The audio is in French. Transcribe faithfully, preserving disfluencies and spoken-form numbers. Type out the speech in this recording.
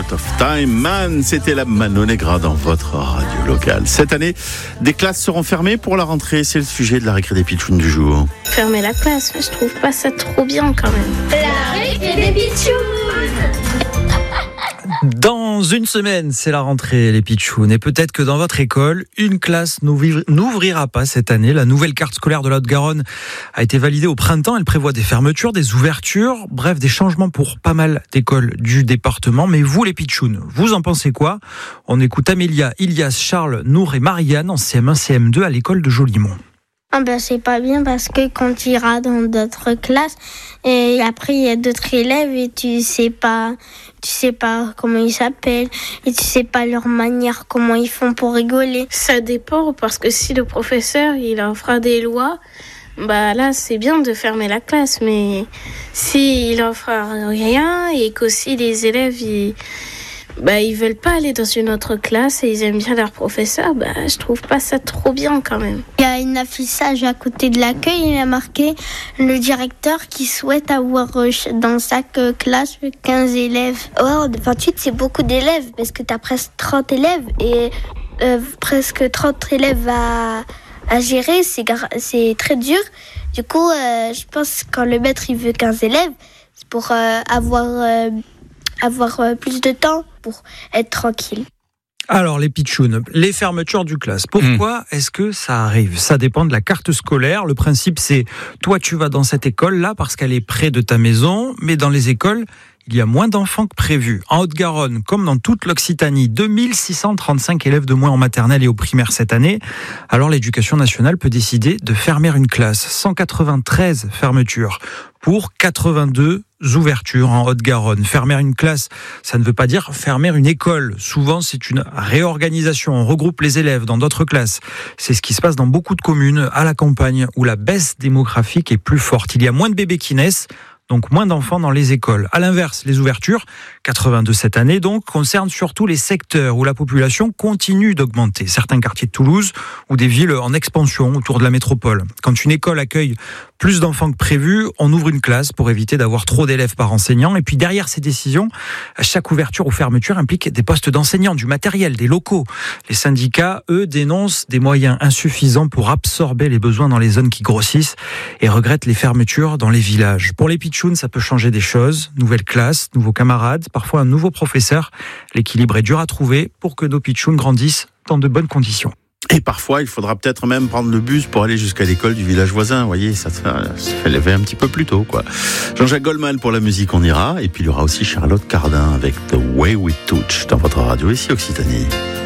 Out of Time. Man, c'était la Mano Negra dans votre radio locale. Cette année, des classes seront fermées pour la rentrée. C'est le sujet de la récré des pitchouns du jour. Fermer la classe, je trouve pas ça trop bien quand même. La récré des pitchouns. Dans une semaine, c'est la rentrée, les pitchouns. Et peut-être que dans votre école, une classe n'ouvrira pas cette année. La nouvelle carte scolaire de la Haute-Garonne a été validée au printemps. Elle prévoit des fermetures, des ouvertures, bref, des changements pour pas mal d'écoles du département. Mais vous, les pitchouns, vous en pensez quoi ? On écoute Amélia, Ilias, Charles, Nour et Marianne en C M un, C M deux à l'école de Jolimont. Ah ben c'est pas bien parce que quand tu iras dans d'autres classes et après il y a d'autres élèves et tu sais pas tu sais pas comment ils s'appellent et tu sais pas leur manière, comment ils font pour rigoler. Ça dépend parce que si le professeur il en fera des lois, bah là c'est bien de fermer la classe, mais si il en fera rien et qu'aussi les élèves ils Bah, ils veulent pas aller dans une autre classe et ils aiment bien leur professeur, bah, je trouve pas ça trop bien quand même. Il y a une affichage à côté de l'accueil, il y a marqué le directeur qui souhaite avoir dans chaque classe quinze élèves. Oh, vingt-huit c'est beaucoup d'élèves parce que t'as presque trente élèves et euh, presque trente élèves à, à gérer, c'est, gar- c'est très dur. Du coup, euh, je pense que quand le maître il veut quinze élèves, c'est pour euh, avoir... Euh, avoir plus de temps pour être tranquille. Alors les pitchouns, les fermetures du classe, pourquoi mmh. est-ce que ça arrive ? Ça dépend de la carte scolaire. Le principe c'est, toi tu vas dans cette école-là parce qu'elle est près de ta maison, mais dans les écoles, il y a moins d'enfants que prévu. En Haute-Garonne, comme dans toute l'Occitanie, deux mille six cent trente-cinq élèves de moins en maternelle et au primaire cette année. Alors l'éducation nationale peut décider de fermer une classe. cent quatre-vingt-treize fermetures pour quatre-vingt-deux ouvertures en Haute-Garonne. Fermer une classe, ça ne veut pas dire fermer une école. Souvent, c'est une réorganisation. On regroupe les élèves dans d'autres classes. C'est ce qui se passe dans beaucoup de communes à la campagne où la baisse démographique est plus forte. Il y a moins de bébés qui naissent, donc moins d'enfants dans les écoles. À l'inverse, les ouvertures, quatre-vingt-deux cette année, donc, concernent surtout les secteurs où la population continue d'augmenter. Certains quartiers de Toulouse ou des villes en expansion autour de la métropole. Quand une école accueille plus d'enfants que prévu, on ouvre une classe pour éviter d'avoir trop d'élèves par enseignant. Et puis derrière ces décisions, chaque ouverture ou fermeture implique des postes d'enseignants, du matériel, des locaux. Les syndicats, eux, dénoncent des moyens insuffisants pour absorber les besoins dans les zones qui grossissent et regrettent les fermetures dans les villages. Pour les pitchouns, ça peut changer des choses. Nouvelle classe, nouveaux camarades, parfois un nouveau professeur. L'équilibre est dur à trouver pour que nos pitchouns grandissent dans de bonnes conditions. Et parfois, il faudra peut-être même prendre le bus pour aller jusqu'à l'école du village voisin. Vous voyez, ça se fait lever un petit peu plus tôt, quoi. Jean-Jacques Goldman pour la musique, on ira. Et puis, il y aura aussi Charlotte Cardin avec The Way We Touch dans votre radio ici Occitanie.